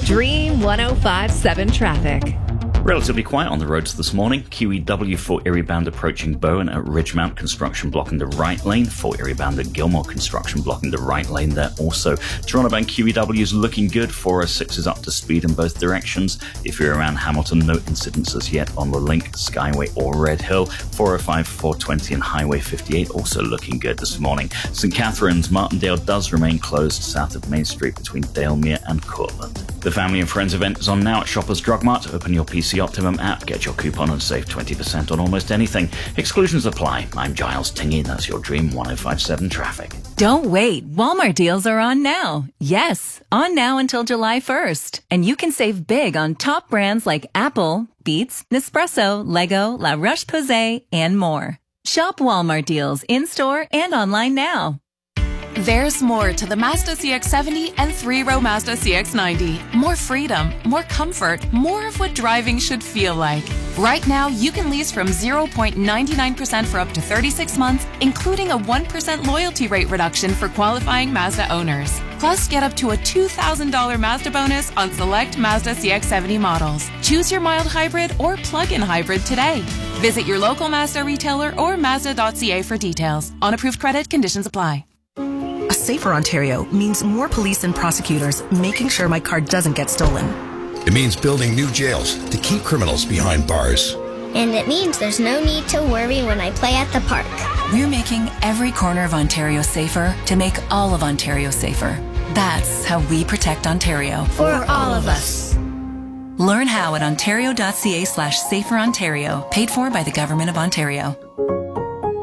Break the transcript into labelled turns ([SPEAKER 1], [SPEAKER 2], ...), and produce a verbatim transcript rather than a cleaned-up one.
[SPEAKER 1] Dream one oh five point seven traffic.
[SPEAKER 2] Relatively quiet on the roads this morning. Q E W for Erie bound approaching Bowen at Ridgemount, construction blocking the right lane. For Erie bound at Gilmore, construction blocking the right lane there also. Toronto bound Q E W is looking good. four oh six is up to speed in both directions. If you're around Hamilton, no incidents as yet on the Link, Skyway or Red Hill. four oh five, four twenty and Highway fifty-eight also looking good this morning. St Catharines, Martindale does remain closed south of Main Street between Dalemere and Cortland. The Family and Friends event is on now at Shoppers Drug Mart. Open your P C Optimum app, get your coupon and save twenty percent on almost anything. Exclusions apply. I'm Giles Tingey, that's your Dream one oh five point seven traffic.
[SPEAKER 3] Don't wait. Walmart deals are on now. Yes, on now until July first. And you can save big on top brands like Apple, Beats, Nespresso, Lego, La Roche-Posay, and more. Shop Walmart deals in-store and online now.
[SPEAKER 4] There's more to the Mazda C X seventy and three-row Mazda C X ninety. More freedom, more comfort, more of what driving should feel like. Right now, you can lease from zero point nine nine percent for up to thirty-six months, including a one percent loyalty rate reduction for qualifying Mazda owners. Plus, get up to a two thousand dollars Mazda bonus on select Mazda C X seventy models. Choose your mild hybrid or plug-in hybrid today. Visit your local Mazda retailer or Mazda dot C A for details. On approved credit, conditions apply.
[SPEAKER 5] A safer Ontario means more police and prosecutors making sure my car doesn't get stolen.
[SPEAKER 6] It means building new jails to keep criminals behind bars.
[SPEAKER 7] And it means there's no need to worry when I play at the park.
[SPEAKER 3] We're making every corner of Ontario safer to make all of Ontario safer. That's how we protect Ontario.
[SPEAKER 7] For all of us.
[SPEAKER 3] Learn how at ontario dot c a slash safer Ontario, paid for by the Government of Ontario.